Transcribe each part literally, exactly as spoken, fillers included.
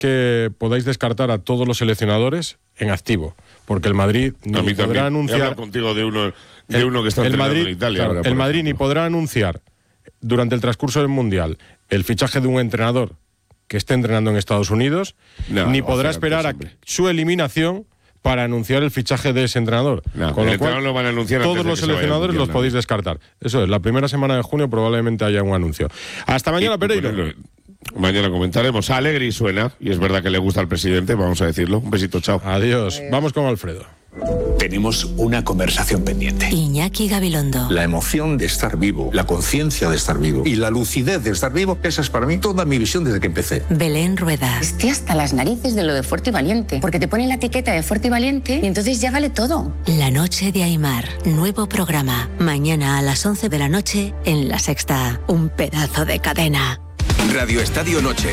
que podáis descartar a todos los seleccionadores en activo, porque el Madrid ni a mí podrá también. anunciar contigo de uno, de el, uno que está el entrenando Madrid, en Italia. claro, ahora, el Madrid ejemplo. ni podrá anunciar durante el transcurso del Mundial el fichaje de un entrenador que esté entrenando en Estados Unidos, no, ni no, podrá antes, esperar a hombre. su eliminación para anunciar el fichaje de ese entrenador. No, Con el lo cual, entrenador lo van a anunciar todos antes de los que se vaya al seleccionadores Mundial, los podéis ¿no? descartar. Eso es, la primera semana de junio probablemente haya un anuncio. Hasta mañana, Y, Pereiro. bueno, mañana comentaremos. Alegri suena, y es verdad que le gusta al presidente, vamos a decirlo. Un besito, chao. Adiós. Adiós. Vamos con Alfredo. Tenemos una conversación pendiente. Iñaki Gabilondo. La emoción de estar vivo, la conciencia de estar vivo y la lucidez de estar vivo, esa es para mí toda mi visión desde que empecé. Belén Rueda. Estoy hasta las narices de lo de fuerte y valiente, porque te ponen la etiqueta de fuerte y valiente y entonces ya vale todo. La noche de Aimar, nuevo programa. Mañana a las once de la noche en La Sexta. Un pedazo de cadena. Radio Estadio Noche.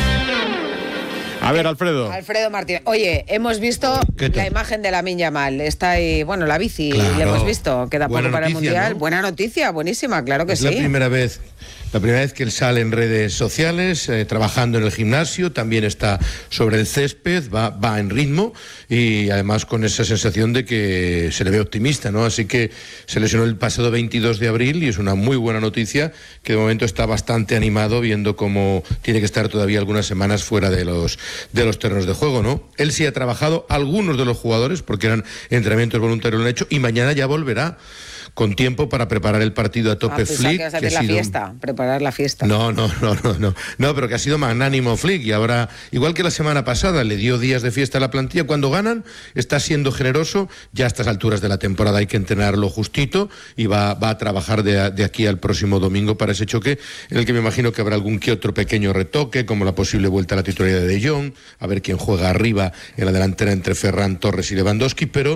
A ver, Alfredo. Alfredo Martínez. Oye, hemos visto la imagen de Lamine Yamal. Está ahí, bueno, la bici, claro. la hemos visto. Queda Buena poco para noticia, el Mundial. ¿no? Buena noticia, buenísima, claro que es sí. la primera vez, la primera vez que él sale en redes sociales, eh, trabajando en el gimnasio, también está sobre el césped, va, va en ritmo y además con esa sensación de que se le ve optimista, ¿no? Así que se lesionó el pasado veintidós de abril y es una muy buena noticia que de momento está bastante animado viendo cómo tiene que estar todavía algunas semanas fuera de los, de los terrenos de juego, ¿no? Él sí ha trabajado, algunos de los jugadores, porque eran entrenamientos voluntarios, lo han hecho y mañana ya volverá con tiempo para preparar el partido a tope. Ah, Flick, que vas a hacer que la ha sido... fiesta, preparar la fiesta. No, no, no, no, no, no, pero que ha sido magnánimo Flick y ahora, igual que la semana pasada, le dio días de fiesta a la plantilla. Cuando ganan, está siendo generoso. Ya a estas alturas de la temporada hay que entrenarlo justito y va, va a trabajar de, de aquí al próximo domingo para ese choque, en el que me imagino que habrá algún que otro pequeño retoque, como la posible vuelta a la titularidad de De Jong, a ver quién juega arriba en la delantera entre Ferran Torres y Lewandowski, pero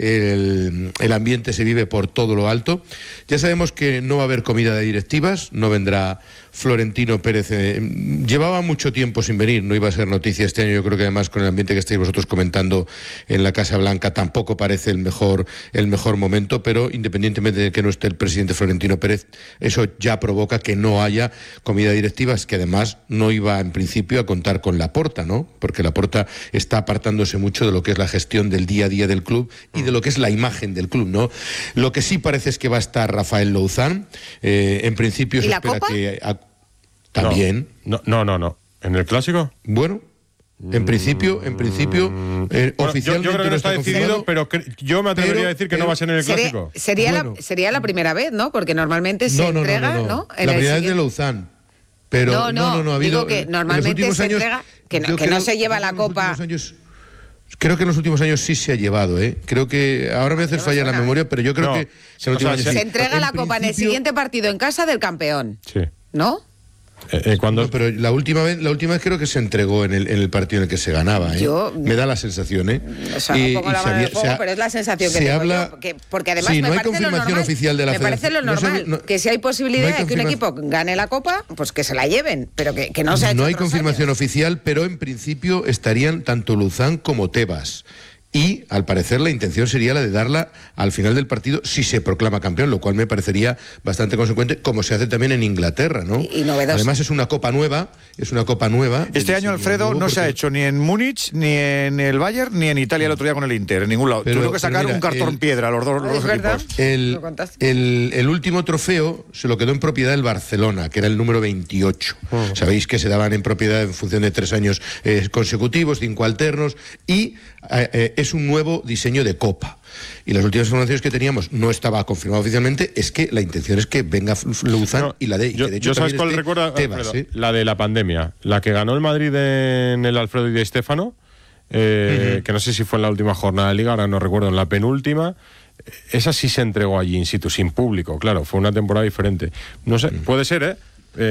el, el ambiente se vive por todo lo alto. Ya sabemos que no va a haber comida de directivas, no vendrá Florentino Pérez. Eh, llevaba mucho tiempo sin venir, no iba a ser noticia este año. Yo creo que además con el ambiente que estáis vosotros comentando en la Casa Blanca tampoco parece el mejor, el mejor momento, pero independientemente de que no esté el presidente Florentino Pérez, eso ya provoca que no haya comida de directivas, que además no iba en principio a contar con Laporta, ¿no? Porque Laporta está apartándose mucho de lo que es la gestión del día a día del club y de lo que es la imagen del club, ¿no? Lo que sí parece es que va a estar Rafael Louzán. Eh, en principio se espera que... A, también. No, no, no, no. ¿En el Clásico? Bueno, en principio, en principio, eh, bueno, oficialmente yo, yo creo que no está decidido, pero que, yo me atrevería pero, a decir que pero, no va a ser en el sería, Clásico. Sería, bueno. la, sería la primera vez, ¿no? Porque normalmente se no, no, entrega, no, no, ¿no? no. En la el primera es siguiente... de Louzán. Pero no, no, no, no, no ha habido. digo que normalmente se años, entrega, que no, que creo, no se lleva la copa. Años, creo que en los últimos años sí se ha llevado, ¿eh? Creo que ahora me hace fallar la memoria, pero yo creo no. que en los últimos años se sí. entrega en la copa en el siguiente partido en casa del campeón. Sí. ¿No? Eh, eh, cuando... No, pero la última vez, la última vez creo que se entregó en el, en el partido en el que se ganaba, ¿eh? Yo, me da la sensación, ¿eh? O sea, no pongo la mano en el fuego, pero es la sensación que se tengo habla, yo, porque, porque además sí, me no hay parece lo confirmación normal, oficial de la me parece lo federación. normal, No, no, que si hay posibilidad no hay de que un equipo gane la copa, pues que se la lleven, pero que, que no se ha hecho No hay otros confirmación años. oficial, pero en principio estarían tanto Louzán como Tebas. Y, al parecer, la intención sería la de darla al final del partido si se proclama campeón, lo cual me parecería bastante consecuente, como se hace también en Inglaterra, ¿no? Y, y novedoso. Además, es una copa nueva, es una copa nueva. Este año, Alfredo, no se ha hecho ni en Múnich, ni en el Bayern, ni en Italia el otro día con el Inter, en ningún lado. Pero, Tuvo que sacar mira, un cartón el, piedra los dos, los ¿Es dos verdad? equipos. El, el, el último trofeo se lo quedó en propiedad el Barcelona, que era el número veintiocho. Oh. Sabéis que se daban en propiedad en función de tres años eh, consecutivos, cinco alternos, y eh, eh, es un nuevo diseño de copa. Y las últimas informaciones que teníamos, no estaba confirmado oficialmente, es que la intención es que venga Louzán no, y la de, yo, que de hecho yo sabes cuál recuerda, Tebas, Alfredo, ¿eh? la de la pandemia, la que ganó el Madrid en el Alfredo y de Stéfano, eh, uh-huh. que no sé si fue en la última jornada de Liga, ahora no recuerdo, en la penúltima. Esa sí se entregó allí in situ, sin público, claro, fue una temporada diferente. No sé, uh-huh. puede ser, ¿eh?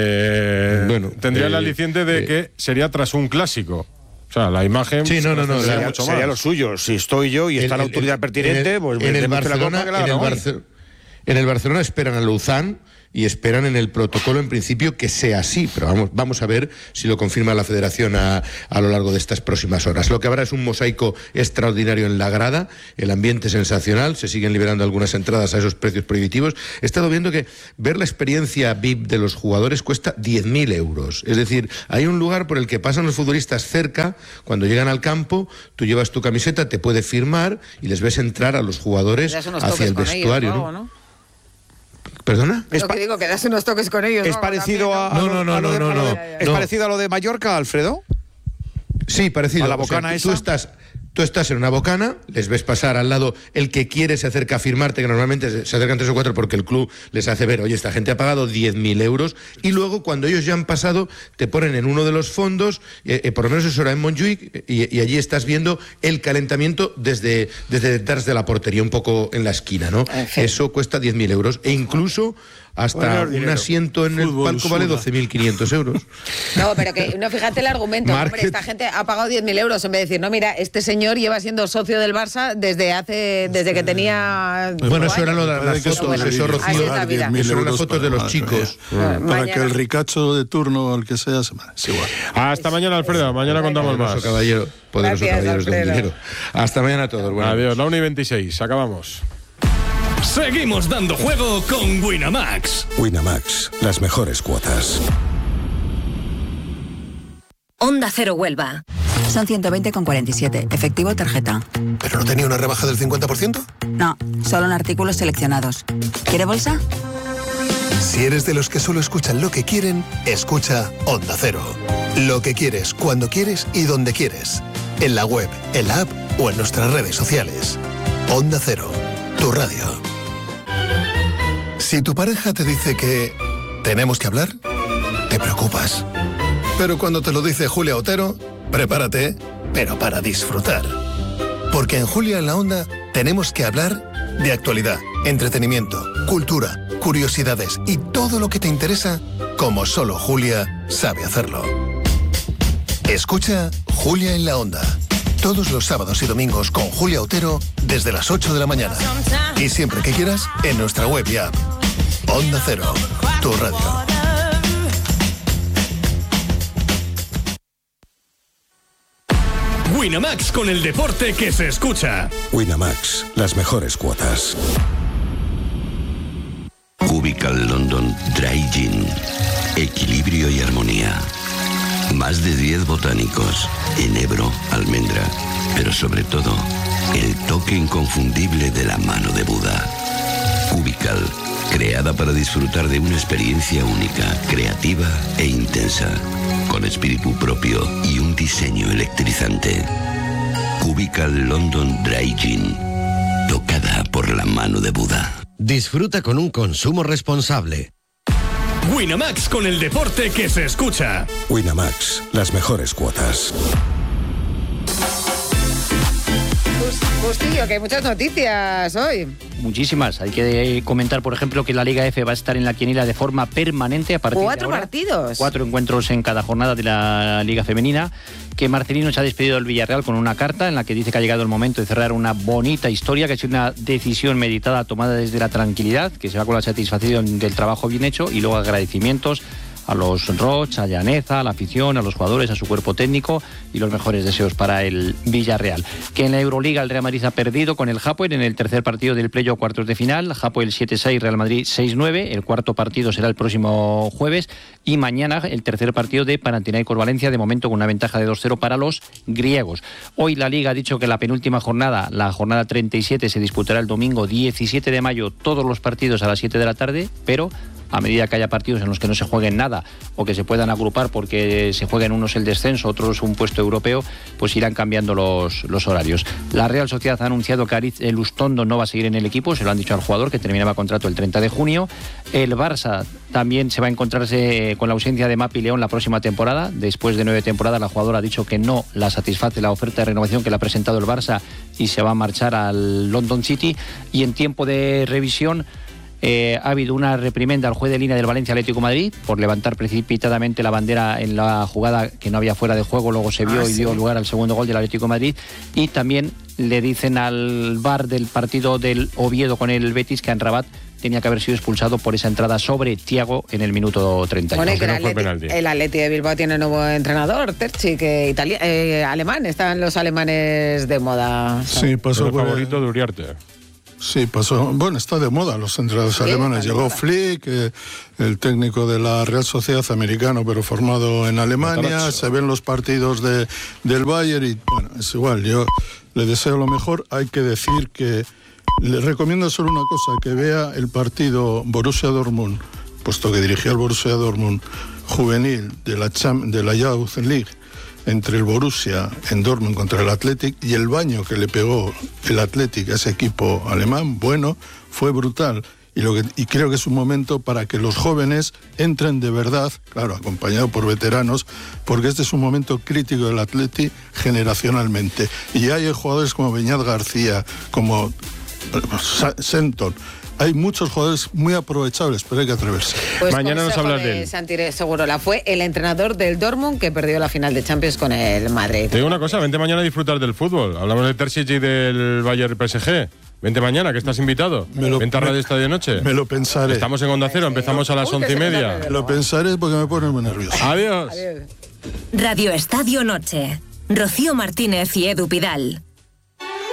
eh bueno, tendría eh, el aliciente de eh, que sería tras un clásico. O sea, la imagen... Sí, no, no, no. Sería, mucho sería más. lo suyo. Si estoy yo y está el, la autoridad el, pertinente, el, pues... En el, Barcelona, en, el Barce- en el Barcelona esperan a Louzán y esperan en el protocolo en principio que sea así, pero vamos, vamos a ver si lo confirma la Federación a, a lo largo de estas próximas horas. Lo que habrá es un mosaico extraordinario en la grada, el ambiente sensacional, se siguen liberando algunas entradas a esos precios prohibitivos. He estado viendo que ver la experiencia V I P de los jugadores cuesta diez mil euros, es decir, hay un lugar por el que pasan los futbolistas cerca, cuando llegan al campo, tú llevas tu camiseta, te puede firmar y les ves entrar a los jugadores hacia el vestuario. Ellos, ¿no? ¿no? ¿Perdona? Es lo que digo, que das unos toques con ellos. ¿Es ¿no? parecido a, a, no, no, no, a lo de, no, no, a lo de, no, ¿Es no. parecido a lo de Mallorca, Alfredo? Sí, parecido. ¿A la bocana o sea, esa? Tú estás, tú estás en una bocana, les ves pasar al lado, el que quiere se acerca a firmarte, que normalmente se acercan tres o cuatro porque el club les hace ver, oye, esta gente ha pagado diez mil euros, y luego cuando ellos ya han pasado, te ponen en uno de los fondos, eh, eh, por lo menos eso era en Montjuic, y, y allí estás viendo el calentamiento desde, desde detrás de la portería, un poco en la esquina, ¿no? Eso cuesta diez mil euros, e incluso hasta bueno, un asiento en Fútbol, el palco vale doce mil quinientos euros. No, pero que no, fíjate el argumento. Hombre, esta gente ha pagado diez mil euros en vez de decir, no, mira, este señor lleva siendo socio del Barça desde hace desde que tenía. Bueno, eso era lo de las fotos, bueno, eso, Rocío. Eso eran las fotos de los chicos. Para, para que el ricacho de turno, el que sea, se es igual. Hasta mañana, Alfredo. Mañana contamos poderoso más. Caballero, poderoso Gracias, caballeros del Alfredo. dinero. Hasta mañana a todos. Bueno, adiós. La una y veintiséis. Acabamos. Seguimos dando juego con Winamax. Winamax, las mejores cuotas. Onda Cero Huelva. Son ciento veinte con cuarenta y siete. Efectivo tarjeta. ¿Pero no tenía una rebaja del cincuenta por ciento? No, solo en artículos seleccionados. ¿Quiere bolsa? Si eres de los que solo escuchan lo que quieren, escucha Onda Cero. Lo que quieres, cuando quieres y donde quieres. En la web, en la app o en nuestras redes sociales. Onda Cero, tu radio. Si tu pareja te dice que tenemos que hablar, te preocupas. Pero cuando te lo dice Julia Otero, prepárate, pero para disfrutar. Porque en Julia en la Onda tenemos que hablar de actualidad, entretenimiento, cultura, curiosidades y todo lo que te interesa, como solo Julia sabe hacerlo. Escucha Julia en la Onda. Todos los sábados y domingos con Julia Otero desde las ocho de la mañana. Y siempre que quieras, en nuestra web y app. Onda Cero, tu radio. Winamax, con el deporte que se escucha. Winamax, las mejores cuotas. Cubical London Dry Gin. Equilibrio y armonía. Más de diez botánicos, enebro, almendra, pero sobre todo, el toque inconfundible de la mano de Buda. Cubical, creada para disfrutar de una experiencia única, creativa e intensa, con espíritu propio y un diseño electrizante. Cubical London Dry Gin, tocada por la mano de Buda. Disfruta con un consumo responsable. Winamax, con el deporte que se escucha. Winamax, las mejores cuotas. Justillo, que hay muchas noticias hoy. Muchísimas. Hay que comentar, por ejemplo, que la Liga F va a estar en la quiniela de forma permanente a partir Cuatro de ahora. partidos. Cuatro encuentros en cada jornada de la Liga Femenina. Que Marcelino se ha despedido del Villarreal con una carta en la que dice que ha llegado el momento de cerrar una bonita historia, que ha sido una decisión meditada, tomada desde la tranquilidad, que se va con la satisfacción del trabajo bien hecho, y luego agradecimientos a los Roch, a Llaneza, a la afición, a los jugadores, a su cuerpo técnico y los mejores deseos para el Villarreal. Que en la Euroliga el Real Madrid ha perdido con el Hapoel en el tercer partido del playoff cuartos de final. Hapoel siete seis, Real Madrid seis nueve. El cuarto partido será el próximo jueves y mañana el tercer partido de Panathinaikos Valencia, de momento con una ventaja de dos cero para los griegos. Hoy la Liga ha dicho que la penúltima jornada, la jornada treinta y siete, se disputará el domingo diecisiete de mayo, todos los partidos a las siete de la tarde, pero a medida que haya partidos en los que no se jueguen nada o que se puedan agrupar porque se jueguen unos el descenso, otros un puesto europeo, pues irán cambiando los, los horarios. La Real Sociedad ha anunciado que Aritz Lustondo no va a seguir en el equipo, se lo han dicho al jugador, que terminaba contrato el treinta de junio. El Barça también se va a encontrarse con la ausencia de Mapi León la próxima temporada. Después de nueve temporadas, la jugadora ha dicho que no la satisface la oferta de renovación que le ha presentado el Barça y se va a marchar al London City. Y en tiempo de revisión, Eh, ha habido una reprimenda al juez de línea del Valencia Atlético de Madrid por levantar precipitadamente la bandera en la jugada que no había fuera de juego, luego se vio ah, y sí. dio lugar al segundo gol del Atlético de Madrid. Y también le dicen al V A R del partido del Oviedo con el Betis que Amrabat tenía que haber sido expulsado por esa entrada sobre Thiago en el minuto treinta y uno. Bueno, que el, Atleti, el Atleti de Bilbao tiene nuevo entrenador, Terchi, que italia, eh, alemán, están los alemanes de moda. Sí, pasó el favorito de Uriarte. Sí, pasó. Bueno, está de moda los entrenadores sí, alemanes. Llegó Flick, eh, el técnico de la Real Sociedad americano, pero formado en Alemania. Se ven los partidos de, del Bayern y, bueno, es igual. Yo le deseo lo mejor. Hay que decir que le recomiendo solo una cosa, que vea el partido Borussia Dortmund, puesto que dirigió el Borussia Dortmund juvenil de la, Cham- de la Youth League, entre el Borussia en Dortmund contra el Athletic, y el baño que le pegó el Athletic a ese equipo alemán, bueno, fue brutal. Y, lo que, y creo que es un momento para que los jóvenes entren de verdad, claro, acompañado por veteranos, porque este es un momento crítico del Athletic generacionalmente. Y hay jugadores como Beñat García, como Senton. Hay muchos jugadores muy aprovechables, pero hay que atreverse. Pues mañana nos hablas de él. Santi Segurola fue el entrenador del Dortmund que perdió la final de Champions con el Madrid. Te digo una cosa, vente mañana a disfrutar del fútbol. Hablamos del Terzic y del Bayern P S G. Vente mañana, que estás invitado. Me lo, Vente a Radio Estadio Noche. Me lo pensaré. Estamos en Onda Cero, empezamos a las once y media. Me lo pensaré porque me pone muy nervioso. Adiós. Radio Estadio Noche. Rocío Martínez y Edu Pidal.